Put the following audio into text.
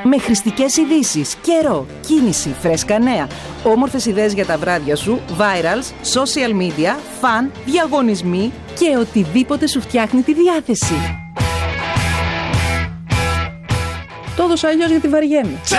Με χρηστικές ειδήσεις, καιρό, κίνηση, φρέσκα νέα, όμορφες ιδέες για τα βράδια σου, virals, social media, φαν, διαγωνισμοί και οτιδήποτε σου φτιάχνει τη διάθεση. Το έδωσα αλλιώς γιατί βαριέμαι.